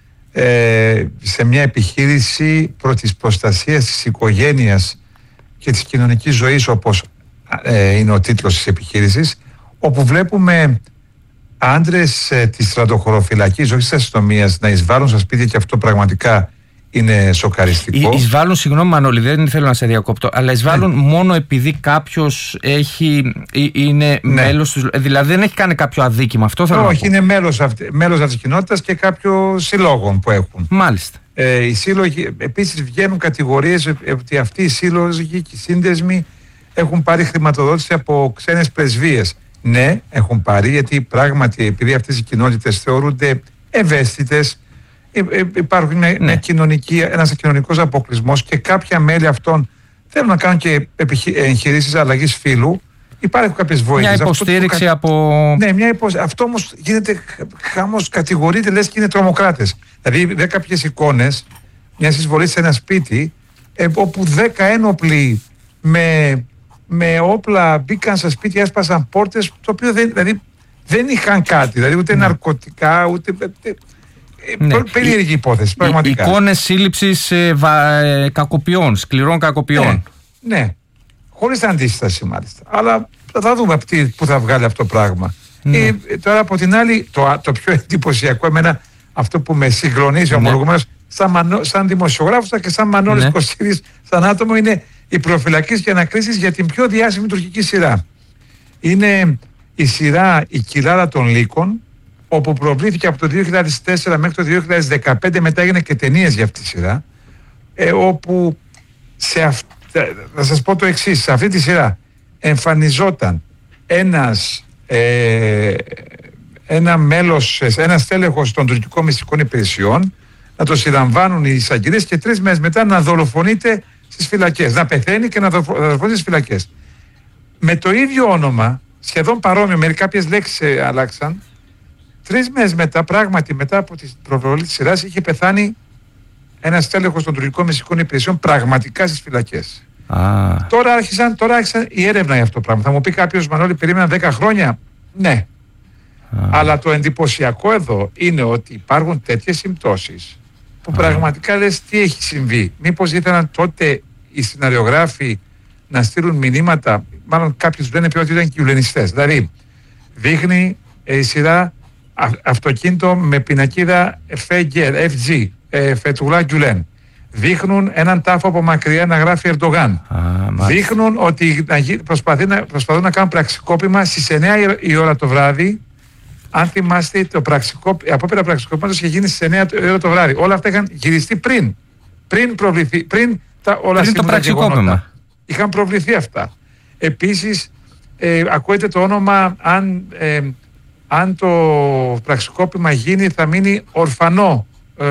σε μια επιχείρηση της προστασίας της οικογένειας και της κοινωνικής ζωής, όπως είναι ο τίτλος της επιχείρησης, όπου βλέπουμε άντρες της στρατοχωροφυλακής, όχι της αστυνομίας, να εισβάλλουν στα σπίτια, και αυτό πραγματικά είναι σοκαριστικό. Εισβάλλουν, συγγνώμη Μανώλη, δεν θέλω να σε διακόπτω, αλλά εισβάλλουν μόνο επειδή κάποιος είναι μέλος του. Δηλαδή δεν έχει κάνει κάποιο αδίκημα. Αυτό θέλω να πω. Όχι, είναι μέλος αυτής της κοινότητας και κάποιων συλλόγων που έχουν. Μάλιστα. Οι σύλλογοι, επίσης βγαίνουν κατηγορίες ότι αυτοί οι σύλλογοι και οι σύνδεσμοι έχουν πάρει χρηματοδότηση από ξένες πρεσβείες. Ναι, έχουν πάρει, γιατί πράγματι, επειδή αυτές οι κοινότητες θεωρούνται ευαίσθητες, υπάρχουν ένας κοινωνικός αποκλεισμός και κάποια μέλη αυτών θέλουν να κάνουν και εγχειρήσεις αλλαγής φύλου. Υπάρχουν κάποιες βοήθειες. Μια υποστήριξη από... Ναι, αυτό όμως γίνεται χαμός, κατηγορείται, λες και είναι τρομοκράτες. Δηλαδή, δε κάποιες εικόνες μιας εισβολής σε ένα σπίτι, όπου 10 ένοπλοι με όπλα μπήκαν στα σπίτια, έσπασαν πόρτες, το οποίο δεν είχαν κάτι, δηλαδή ούτε ναρκωτικά, ούτε... περίεργη υπόθεση, πραγματικά. Εικόνες σύλληψης κακοποιών, σκληρών κακοποιών. Ναι, χωρίς αντίσταση μάλιστα. Αλλά θα δούμε που θα βγάλει αυτό το πράγμα. Τώρα από την άλλη, το πιο εντυπωσιακό εμένα, αυτό που με συγκλονίζει ομολογουμένως, σαν δημοσιογράφος και σαν Μανώλης Κωστίδης, σαν άτομο, είναι η προφυλακής και ανακρίσεις για την πιο διάσημη τουρκική σειρά. Είναι η σειρά «Η Κοιλάδα των Λύκων», όπου προβλήθηκε από το 2004 μέχρι το 2015, μετά έγινε και ταινίες για αυτή τη σειρά, όπου θα σας πω το εξής: σε αυτή τη σειρά εμφανιζόταν ένας τέλεχος των τουρκικών μυστικών υπηρεσιών, να το συλλαμβάνουν οι εισαγγελίες και 3 μέρες μετά να δολοφονείται στις φυλακές, να πεθαίνει και να δολοφονείται στις φυλακές. Με το ίδιο όνομα, σχεδόν παρόμοιο, κάποιες λέξεις αλλάξαν. 3 μέρες μετά, πράγματι μετά από την προβολή της σειράς, είχε πεθάνει ένας τέλεχος των τουρκικών μυστικών υπηρεσιών πραγματικά στις φυλακές. Τώρα άρχισαν η έρευνα για αυτό το πράγμα. Θα μου πει κάποιος, Μανώλη, περίμεναν 10 χρόνια. Ναι. Αλλά το εντυπωσιακό εδώ είναι ότι υπάρχουν τέτοιες συμπτώσεις που πραγματικά λες τι έχει συμβεί. Μήπως ήθελαν τότε οι σεναριογράφοι να στείλουν μηνύματα, μάλλον κάποιοι λένε ότι ήταν κυβερνητιστές. Δηλαδή, δείχνει η σειρά αυτοκίνητο με πινακίδα FG, Φετουλά Γκιουλέν. Δείχνουν έναν τάφο από μακριά να γράφει Ερντογάν. Δείχνουν ότι προσπαθούν να κάνουν πραξικόπημα στις 9 η ώρα το βράδυ. Αν θυμάστε, η απόπειρα πραξικόπηματος είχε γίνει στις 9 η ώρα το βράδυ. Όλα αυτά είχαν γυριστεί πριν προβληθεί, πριν το πραξικόπημα. Είχαν προβληθεί αυτά. Επίσης, ακούετε το όνομα, αν το πραξικόπημα γίνει, θα μείνει ορφανό.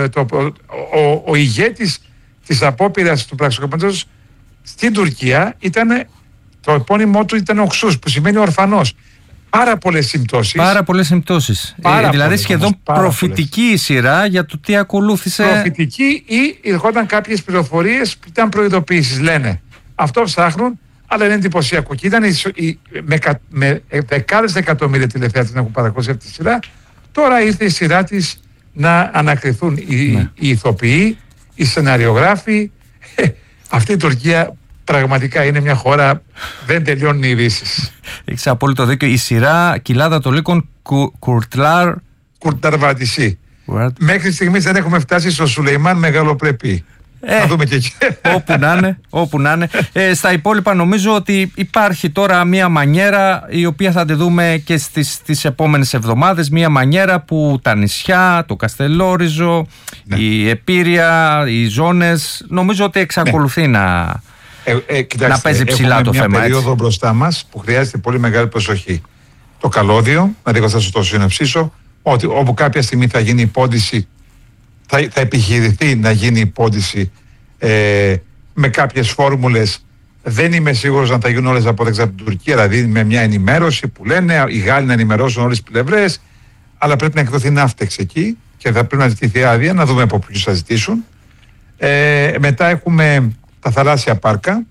Ο ηγέτης της απόπειρας του πραξικοπήματος στην Τουρκία το επώνυμό του ήταν Οξούς, που σημαίνει ορφανός. Πάρα πολλές συμπτώσεις. Δηλαδή σχεδόν προφητική η σειρά για το τι ακολούθησε. Προφητική, ή ερχόταν κάποιες πληροφορίες που ήταν προειδοποίησεις, λένε. Αυτό ψάχνουν, αλλά είναι εντυπωσιακό. Και ήταν με δεκάδες εκατομμύρια τηλεθεάτες να έχουν παρακολουθήσει αυτή τη σειρά. Τώρα ήρθε η σειρά της να ανακριθούν οι ηθοποιοί, οι σεναριογράφοι. Αυτή η Τουρκία πραγματικά είναι μια χώρα, δεν τελειώνουν οι ειδήσεις. Έχεις απόλυτο δίκιο. Η σειρά «Κοιλάδα των Λύκων», Κουρταρβατισί. Μέχρι στιγμής δεν έχουμε φτάσει στο Σουλεϊμάν Μεγαλοπρεπή. Να δούμε και εκεί. Όπου να είναι. Στα υπόλοιπα νομίζω ότι υπάρχει τώρα μια μανιέρα, η οποία θα τη δούμε και στις επόμενες εβδομάδες. Μια μανιέρα που τα νησιά, το Καστελόριζο, η Επίρρεια, οι ζώνες, νομίζω ότι εξακολουθεί να παίζει ψηλά το θέμα. Έχουμε μια περίοδο μπροστά μας που χρειάζεται πολύ μεγάλη προσοχή. Το καλώδιο, να θα σας το συνοψίσω, όπου κάποια στιγμή θα γίνει υπόντιση, θα επιχειρηθεί να γίνει υπόντιση με κάποιες φόρμουλες. Δεν είμαι σίγουρος αν θα γίνουν όλες αποδέξεις από την Τουρκία, δηλαδή με μια ενημέρωση που λένε οι Γάλλοι να ενημερώσουν όλες τις πλευρές, αλλά πρέπει να εκδοθεί ναύτεξ εκεί και θα πρέπει να ζητηθεί άδεια, να δούμε από ποιους θα ζητήσουν. Μετά έχουμε τα θαλάσσια πάρκα.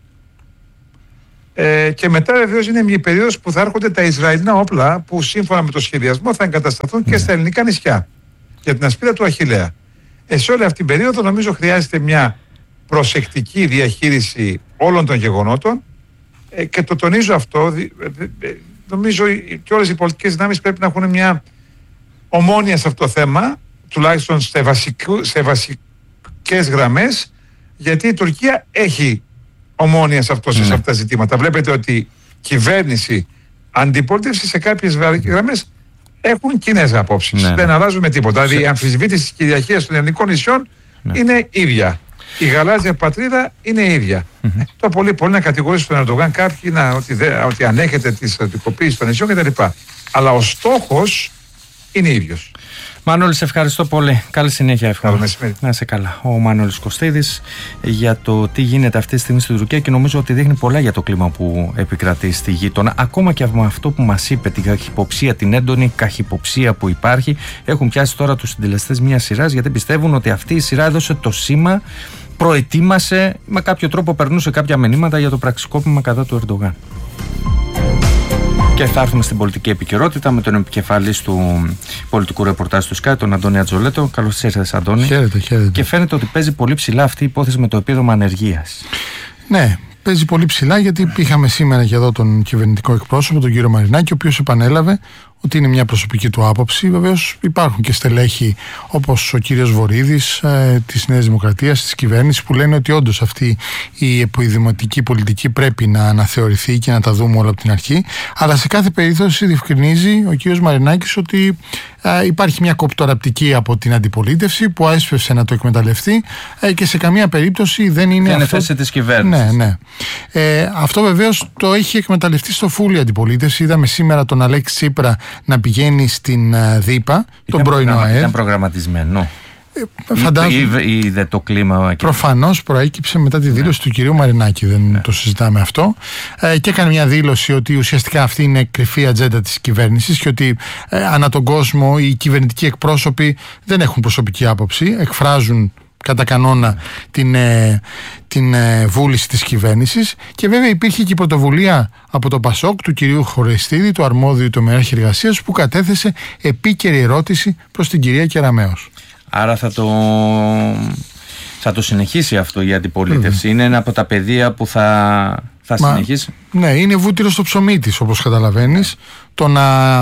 Και μετά βεβαίως είναι μια περίοδος που θα έρχονται τα Ισραηλινά όπλα που σύμφωνα με το σχεδιασμό θα εγκατασταθούν και στα ελληνικά νησιά για την ασπίδα του Αχιλλέα. Σε όλη αυτή την περίοδο νομίζω χρειάζεται μια προσεκτική διαχείριση όλων των γεγονότων και το τονίζω αυτό. Νομίζω και όλες οι πολιτικές δυνάμεις πρέπει να έχουν μια ομόνοια σε αυτό το θέμα, τουλάχιστον σε βασικές γραμμές, γιατί η Τουρκία έχει ομόνοια σε αυτά τα ζητήματα. Βλέπετε ότι κυβέρνηση, αντιπολίτευση σε κάποιες γραμμές έχουν κοινές απόψεις. Δεν αλλάζουν με τίποτα. Δηλαδή η αμφισβήτηση της κυριαρχίας των ελληνικών νησιών είναι ίδια. Η γαλάζια πατρίδα είναι ίδια. Το πολύ να κατηγορήσει τον Ερντογάν κάποιοι ότι ανέχεται τη στρατιωτικοποίηση των νησιών κτλ. Αλλά ο στόχος είναι ίδιος. Μανώλη, σε ευχαριστώ πολύ. Καλή συνέχεια, εύχομαι. Να είσαι καλά. Ο Μανώλης Κωστίδης για το τι γίνεται αυτή τη στιγμή στην Τουρκία και νομίζω ότι δείχνει πολλά για το κλίμα που επικρατεί στη γείτονα. Ακόμα και με αυτό που μας είπε, την καχυποψία, την έντονη καχυποψία που υπάρχει, έχουν πιάσει τώρα τους συντελεστές μια σειρά γιατί πιστεύουν ότι αυτή η σειρά έδωσε το σήμα, προετοίμασε, με κάποιο τρόπο περνούσε κάποια μηνύματα για το πραξικόπημα κατά του Ερντογάν. Και θα έρθουμε στην πολιτική επικαιρότητα με τον επικεφαλής του πολιτικού ρεπορτάζ του ΣΚΑΙ, τον Αντώνη Ατζολέτο. Καλώς ήρθατε, Αντώνη. Χαίρετε. Και φαίνεται ότι παίζει πολύ ψηλά αυτή η υπόθεση με το επίδομα ανεργίας. Ναι, παίζει πολύ ψηλά γιατί είχαμε σήμερα και εδώ τον κυβερνητικό εκπρόσωπο, τον κύριο Μαρινάκη, ο οποίος επανέλαβε ότι είναι μια προσωπική του άποψη. Βεβαίως υπάρχουν και στελέχοι όπως ο κύριος Βορίδης της Νέας Δημοκρατίας, της κυβέρνησης, που λένε ότι όντως αυτή η επιδημοτική πολιτική πρέπει να αναθεωρηθεί και να τα δούμε όλα από την αρχή. Αλλά σε κάθε περίπτωση διευκρινίζει ο κύριος Μαρινάκης ότι υπάρχει μια κοπτοραπτική από την αντιπολίτευση που έσπευσε να το εκμεταλλευτεί και σε καμία περίπτωση δεν είναι. Είναι θέση της κυβέρνησης. Ναι. Αυτό βεβαίως το έχει εκμεταλλευτεί στο φούλι αντιπολίτευση. Είδαμε σήμερα τον Αλέξη Τσίπρα να πηγαίνει στην ΔΥΠΑ, τον πρώην ΑΕΔ. Ήταν προγραμματισμένο. Είδε το κλίμα. Προφανώς προέκυψε μετά τη δήλωση του κυρίου Μαρινάκη, δεν το συζητάμε αυτό. Και έκανε μια δήλωση ότι ουσιαστικά αυτή είναι κρυφή ατζέντα της κυβέρνησης και ότι ανά τον κόσμο οι κυβερνητικοί εκπρόσωποι δεν έχουν προσωπική άποψη, εκφράζουν κατά κανόνα την βούληση της κυβέρνησης. Και βέβαια υπήρχε και η πρωτοβουλία από το ΠΑΣΟΚ του κυρίου Χωριστίδη, του αρμόδιου τομεάρχη εργασίας, που κατέθεσε επίκαιρη ερώτηση προς την κυρία Κεραμέως. Άρα θα το συνεχίσει αυτό η αντιπολίτευση. Είναι ένα από τα πεδία που θα συνεχίσει. Ναι, είναι βούτυρο στο ψωμί της, όπως καταλαβαίνεις. Το να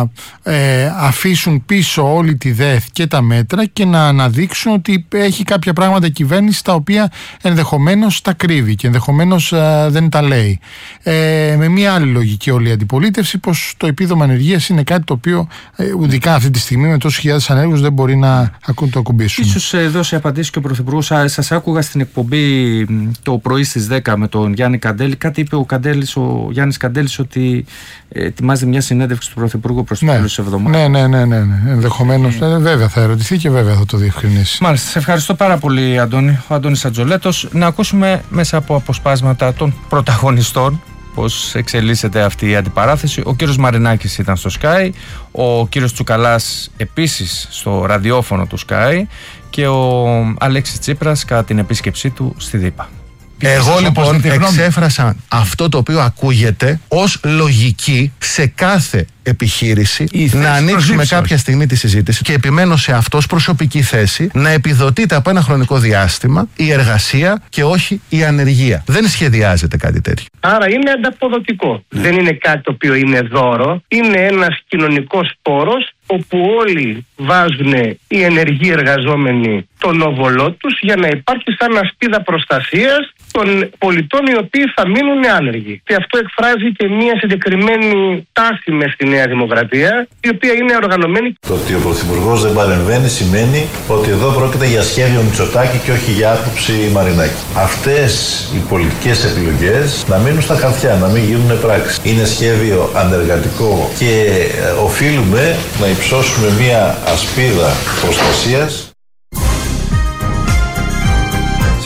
αφήσουν πίσω όλη τη ΔΕΘ και τα μέτρα και να αναδείξουν ότι έχει κάποια πράγματα η κυβέρνηση τα οποία ενδεχομένως τα κρύβει και ενδεχομένως δεν τα λέει. Με μια άλλη λογική όλη η αντιπολίτευση, πως το επίδομα ανεργίας είναι κάτι το οποίο ειδικά αυτή τη στιγμή με τόσους χιλιάδες ανέργους δεν μπορεί να το ακουμπήσουν. Ίσως δώσει απαντήσεις και ο Πρωθυπουργός. Σας άκουγα στην εκπομπή το πρωί στις 10 με τον Γιάννη Καντέλη. Κάτι είπε ο Γιάννης Καντέλης ότι ετοιμάζεται μια συνέντευξη του Πρωθυπουργού προς το τέλος της εβδομάδας. Ναι. Ενδεχομένως. Βέβαια θα ερωτηθεί και βέβαια θα το διευκρινίσει. Μάλιστα. Σε ευχαριστώ πάρα πολύ, Αντώνη. Ο Αντώνης Ατζολέτος. Να ακούσουμε μέσα από αποσπάσματα των πρωταγωνιστών πώς εξελίσσεται αυτή η αντιπαράθεση. Ο κύριος Μαρινάκης ήταν στο Sky, ο κύριος Τσουκαλάς επίσης στο ραδιόφωνο του Sky και ο Αλέξης Τσίπρας κατά την επίσκεψή του στη ΔΥΠΑ. Εγώ λοιπόν εξέφρασα αυτό το οποίο ακούγεται ως λογική σε κάθε επιχείρηση να ανοίξουμε κάποια στιγμή τη συζήτηση και επιμένω σε αυτό ως προσωπική θέση να επιδοτείται από ένα χρονικό διάστημα η εργασία και όχι η ανεργία. Δεν σχεδιάζεται κάτι τέτοιο. Άρα είναι ανταποδοτικό. Δεν είναι κάτι το οποίο είναι δώρο. Είναι ένας κοινωνικός πόρος όπου όλοι βάζουν οι ενεργοί εργαζόμενοι τον όβολό τους για να υπάρχει σαν ασπίδα προστασίας των πολιτών οι οποίοι θα μείνουν άνεργοι. Και αυτό εκφράζει και μια συγκεκριμένη τάση μες στη Νέα Δημοκρατία, η οποία είναι οργανωμένη. Το ότι ο Πρωθυπουργός δεν παρεμβαίνει σημαίνει ότι εδώ πρόκειται για σχέδιο Μητσοτάκη και όχι για άποψη Μαρινάκη. Αυτές οι πολιτικές επιλογές να μείνουν στα χαρτιά, να μην γίνουν πράξη. Είναι σχέδιο ανεργατικό και οφείλουμε να υψώσουμε μια ασπίδα προστασίας.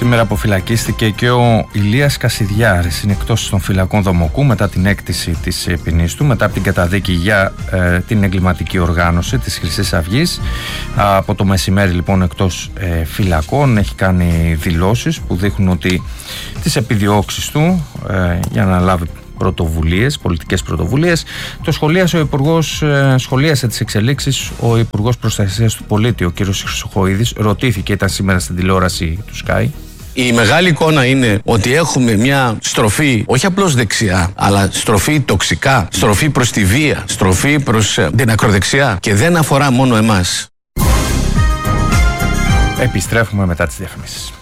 Σήμερα αποφυλακίστηκε και ο Ηλίας Κασιδιάρης. Είναι εκτός των φυλακών Δομοκού μετά την έκτηση της ποινής του, μετά από την καταδίκη για την εγκληματική οργάνωση της Χρυσής Αυγής. Από το μεσημέρι λοιπόν εκτός φυλακών, έχει κάνει δηλώσεις που δείχνουν ότι τις επιδιώξεις του για να λάβει πρωτοβουλίες, πολιτικές πρωτοβουλίες, το σχολίασε τις εξελίξεις ο Υπουργός Προστασίας του Πολίτη, ο κ. Χρυσοχοΐδης. Ρωτήθηκε, ήταν σήμερα στην τηλεόραση του Sky. Η μεγάλη εικόνα είναι ότι έχουμε μια στροφή, όχι απλώς δεξιά, αλλά στροφή τοξικά, στροφή προς τη βία, στροφή προς την ακροδεξιά και δεν αφορά μόνο εμάς. Επιστρέφουμε μετά τις διαφημίσεις.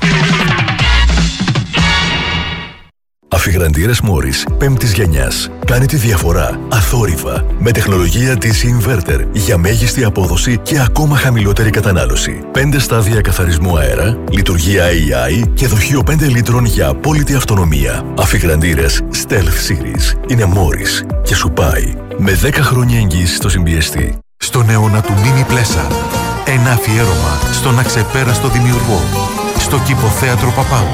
Αφιγραντήρες Μόρις 5ης γενιάς. Κάνει τη διαφορά αθόρυβα με τεχνολογία DC Inverter για μέγιστη απόδοση και ακόμα χαμηλότερη κατανάλωση. 5 στάδια καθαρισμού αέρα, λειτουργία AI και δοχείο 5 λίτρων για απόλυτη αυτονομία. Αφιγραντήρες Stealth Series είναι Μόρις και σου πάει με 10 χρόνια εγγύηση στο συμπιεστή. Στον αιώνα του Mini Pleasure. Ένα αφιέρωμα στον αξεπέραστο δημιουργό. Στο Κηποθέατρο Παπάου.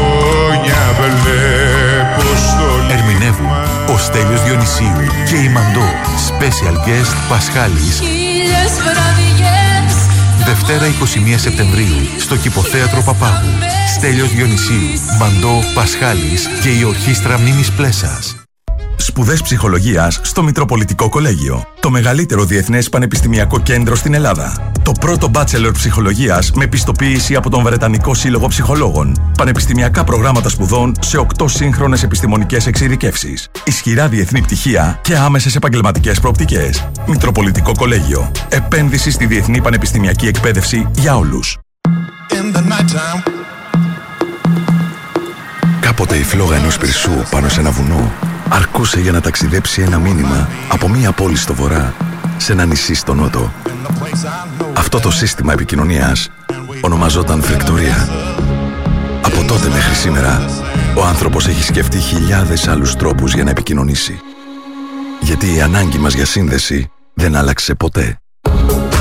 Ερμηνεύουν ο Στέλιος Διονυσίου και η Μαντώ. Special guest Πασχάλης. Δευτέρα 21 Σεπτεμβρίου στο Κηποθέατρο Παπάγου. Στέλιος Διονυσίου, Μαντώ, Πασχάλης και η Ορχήστρα Μίμης Πλέσας. Σπουδές ψυχολογίας στο Μητροπολιτικό Κολέγιο. Το μεγαλύτερο διεθνές πανεπιστημιακό κέντρο στην Ελλάδα. Το πρώτο Bachelor Ψυχολογίας με πιστοποίηση από τον Βρετανικό Σύλλογο Ψυχολόγων. Πανεπιστημιακά προγράμματα σπουδών σε 8 σύγχρονες επιστημονικές εξειδικεύσεις. Ισχυρά διεθνή πτυχία και άμεσες επαγγελματικές προοπτικές. Μητροπολιτικό Κολέγιο. Επένδυση στη διεθνή πανεπιστημιακή εκπαίδευση για όλους. Κάποτε η φλόγα ενός πυρσού πάνω σε ένα βουνό αρκούσε για να ταξιδέψει ένα μήνυμα από μία πόλη στο βορρά σε ένα νησί στο νότο. Αυτό το σύστημα επικοινωνίας ονομαζόταν φρεκτορία. Από τότε μέχρι σήμερα, ο άνθρωπος έχει σκεφτεί χιλιάδες άλλους τρόπους για να επικοινωνήσει. Γιατί η ανάγκη μας για σύνδεση δεν άλλαξε ποτέ.